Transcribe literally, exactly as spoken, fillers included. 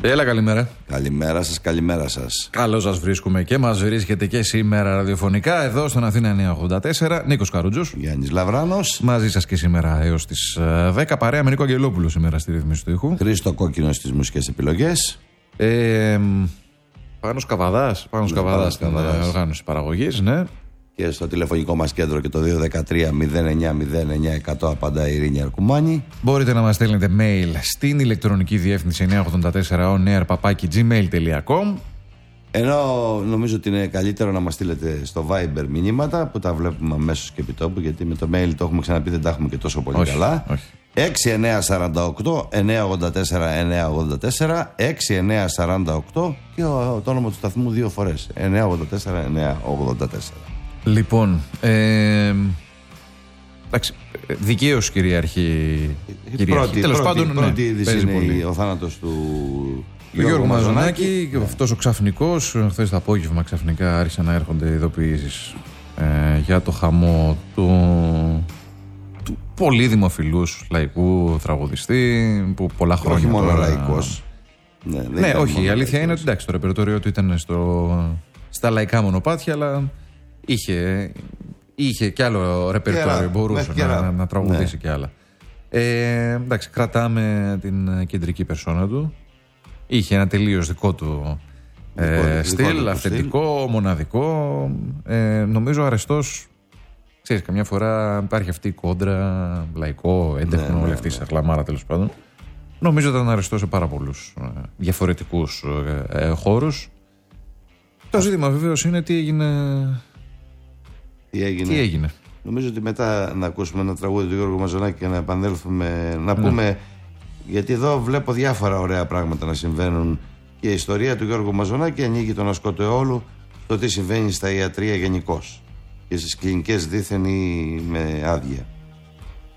Έλα, καλημέρα. Καλημέρα σας, καλημέρα σας. Καλώς σας βρίσκουμε και μας βρίσκεται και σήμερα ραδιοφωνικά εδώ στον Αθήνα εννιακόσια ογδόντα τέσσερα. Νίκος Καρούτζος. Γιάννης Λαβράνος. Μαζί σας και σήμερα έως τις δέκα. Παρέα με Νίκο Αγγελόπουλο σήμερα στη ρύθμιση του ήχου. Χρήστο Κόκκινο στις μουσικές επιλογές. Ε, Πάνος Καβαδάς. Πάνος Ναι, Καβαδάς στην Καβαδάς. οργάνωση παραγωγής, ναι. Και στο τηλεφωνικό μας κέντρο και το δύο ένα τρία μηδέν εννιά μηδέν εννιά εκατό απαντά η Ειρήνη Αρκουμάνη. Μπορείτε να μας στέλνετε mail στην ηλεκτρονική διεύθυνση εννιακόσια ογδόντα τέσσερα on air παπάκι gmail τελεία com. Ενώ νομίζω ότι είναι καλύτερο να μας στείλετε στο Viber μηνύματα που τα βλέπουμε αμέσως και επί τόπου, γιατί με το mail το έχουμε ξαναπεί, δεν τα έχουμε και τόσο πολύ όχι, καλά. όχι. έξι εννιά τέσσερα οκτώ εννιακόσια ογδόντα τέσσερα εννιακόσια ογδόντα τέσσερα έξι εννιά τέσσερα οκτώ και ο, το όνομα του σταθμού δύο φορές εννιακόσια ογδόντα τέσσερα εννιακόσια ογδόντα τέσσερα. Λοιπόν, ε, εντάξει, δικαίως κυριαρχεί. Πρώτη, Τέλος πρώτη, πάντων, πρώτη ναι, είδηση παίζει είναι πολύ. ο θάνατος του Ο Γιώργου Μαζονάκη, και αυτός ο ξαφνικός, χθες το απόγευμα ξαφνικά άρχισαν να έρχονται ειδοποιήσεις ε, για το χαμό του, του πολύ δημοφιλούς λαϊκού τραγουδιστή που πολλά χρόνια. Όχι μόνο τώρα... λαϊκός. Ναι, δεν Ναι, ήταν όχι, μόνο η αλήθεια λαϊκός. είναι ότι εντάξει, το ρεπερτόριό του ήταν στο, στα λαϊκά μονοπάτια, αλλά είχε, είχε κι άλλο ρεπερτόριο, Κέρα, μπορούσε μέχρι να, κέρα. να, να τραγουδήσει Ναι. κι άλλα. Ε, εντάξει, κρατάμε την κεντρική περσόνα του. Είχε ένα τελείως δικό του ε, Δικό- δικό στυλ, του αυθεντικό, μοναδικό. Ε, νομίζω αρεστός. Ξέρεις, καμιά φορά υπάρχει αυτή η κόντρα, λαϊκό, έντεχνο, Ναι, ναι, όλη αυτή η σαρλαμάρα τέλος πάντων. Νομίζω ήταν αρεστός σε πάρα πολλούς ε, διαφορετικούς ε, ε, χώρους. Το ζήτημα βεβαίως είναι τι έγινε. Τι έγινε. Τι έγινε. Νομίζω ότι μετά να ακούσουμε ένα τραγούδι του Γιώργου Μαζονάκη και να επανέλθουμε να Ναι. πούμε, γιατί εδώ βλέπω διάφορα ωραία πράγματα να συμβαίνουν και η ιστορία του Γιώργου Μαζονάκη ανοίγει τον ασκότο αιώλου το τι συμβαίνει στα ιατρία γενικώς και στις κλινικές δίθεν ή με άδεια.